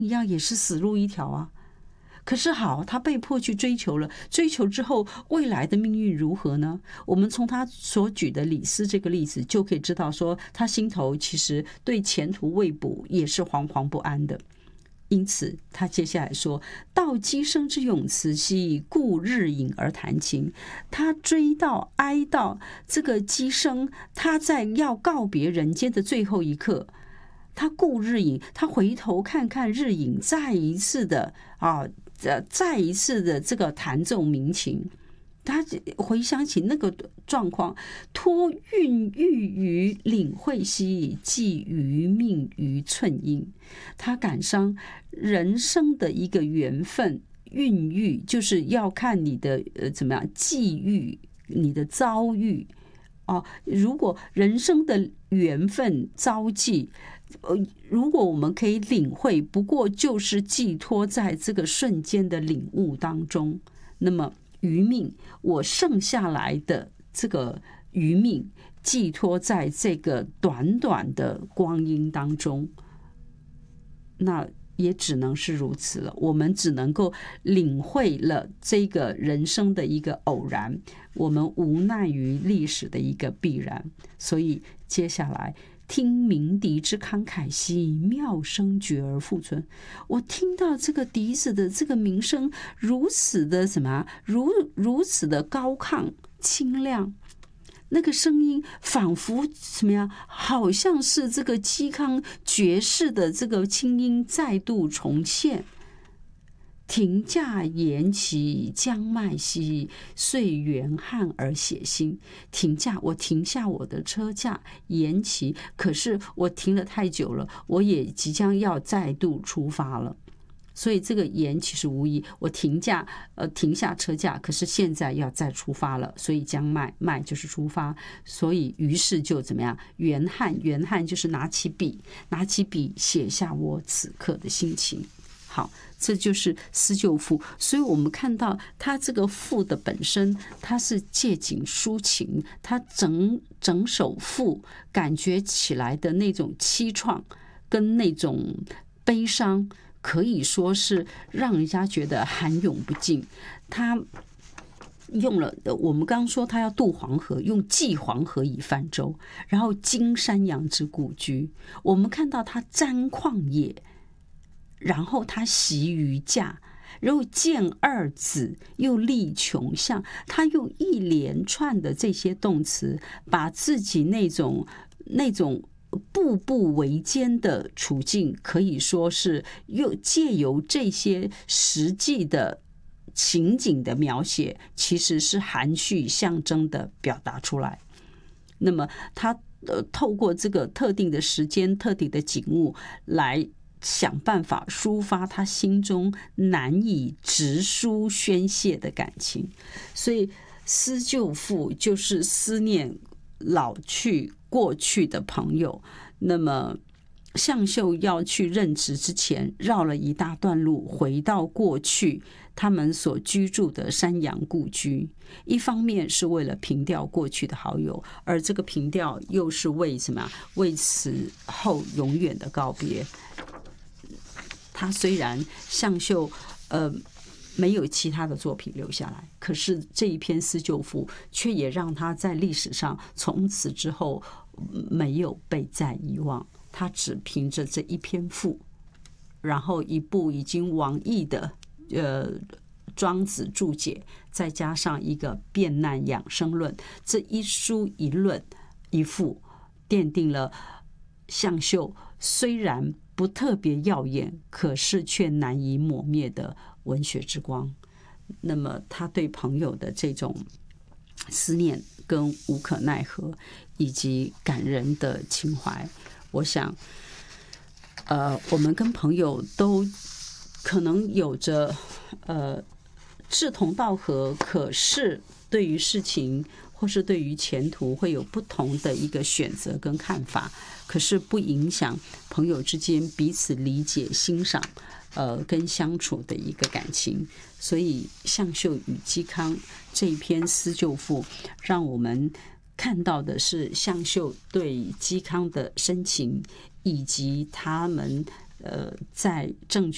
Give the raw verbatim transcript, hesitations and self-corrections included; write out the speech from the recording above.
一样也是死路一条啊。可是好，他被迫去追求了，追求之后未来的命运如何呢？我们从他所举的李斯这个例子就可以知道说，他心头其实对前途未卜，也是惶惶不安的。因此他接下来说，到鸡生之咏词兮，故日饮而弹琴。他追悼哀悼这个鸡生，他在要告别人间的最后一刻，他故日饮，他回头看看日影，再一次的啊，再一次的这个弹奏鸣琴。他回想起那个状况，托孕育于领会兮，寄余命于寸阴。他感伤人生的一个缘分，孕育就是要看你的呃怎么样际遇，你的遭遇哦。如果人生的缘分遭际，呃，如果我们可以领会，不过就是寄托在这个瞬间的领悟当中，那么余命，我剩下来的这个余命，寄托在这个短短的光阴当中，那也只能是如此了。我们只能够领会了这个人生的一个偶然，我们无奈于历史的一个必然。所以接下来，听鸣笛之慷慨兮，妙声绝而复存。我听到这个笛子的这个鸣声如此的什么，如如此的高亢清亮，那个声音仿佛什么样，好像是这个嵇康绝世的这个清音再度重现。停驾言其将迈兮，遂原汉而写心。停驾，我停下我的车驾，言其，可是我停了太久了，我也即将要再度出发了。所以这个言其实无疑，我停驾，呃，停下车驾，可是现在要再出发了，所以将迈，迈就是出发，所以于是就怎么样？原汉，原汉就是拿起笔，拿起笔写下我此刻的心情。好，这就是思旧赋。所以我们看到它这个赋的本身，它是借景抒情，它整整首赋感觉起来的那种凄怆跟那种悲伤，可以说是让人家觉得含涌不尽。他用了我们刚刚说他要渡黄河，用济黄河以泛舟，然后经山阳之故居。我们看到他瞻旷野，然后他习于驾，然后见二子，又立穷巷。他用一连串的这些动词，把自己那种那种步步维艰的处境，可以说是又借由这些实际的情景的描写，其实是含蓄象征的表达出来。那么他呃透过这个特定的时间、特定的景物来想办法抒发他心中难以直抒宣泄的感情。所以思旧赋就是思念老去过去的朋友。那么向秀要去任职之前，绕了一大段路回到过去他们所居住的山阳故居，一方面是为了凭吊过去的好友，而这个凭吊又是为什么？为此后永远的告别。他虽然向秀呃没有其他的作品留下来，可是这一篇思旧赋却也让他在历史上从此之后没有被再遗忘。他只凭着这一篇赋，然后一部已经亡佚的呃庄子注解，再加上一个变难养生论，这一书一论一赋，奠定了向秀虽然不特别耀眼，可是却难以抹灭的文学之光。那么他对朋友的这种思念跟无可奈何，以及感人的情怀，我想呃，我们跟朋友都可能有着呃志同道合，可是对于事情或是对于前途会有不同的一个选择跟看法，可是不影响朋友之间彼此理解欣赏呃跟相处的一个感情。所以向秀与嵇康这一篇思旧赋，让我们看到的是向秀对嵇康的深情，以及他们呃在政